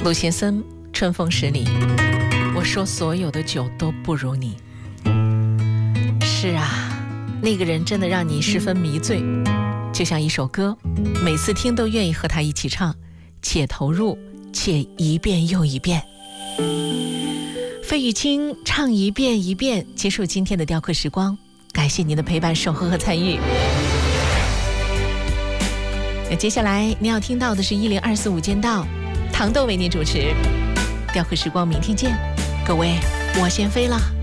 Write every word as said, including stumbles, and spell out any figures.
陆先森，春风十里。我说所有的酒都不如你。是啊，那个人真的让你十分迷醉，就像一首歌，每次听都愿意和他一起唱，且投入，且一遍又一遍。费玉清唱一遍一遍，结束今天的雕刻时光，感谢您的陪伴、守候和参与。那接下来您要听到的是一零二四五间道，糖豆为您主持。雕刻时光，明天见，各位，我先飞了。